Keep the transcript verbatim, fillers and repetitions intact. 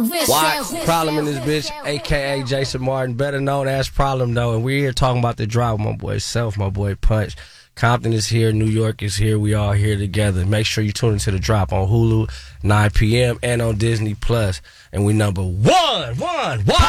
Watch Problem in this bitch, aka Jason Martin, better known as Problem though, and we're here talking about the drop. My boy Self, my boy Punch. Compton is here, New York is here, we all here together. Make sure you tune into the drop on Hulu, nine p m and on Disney Plus. And we number one, one, one.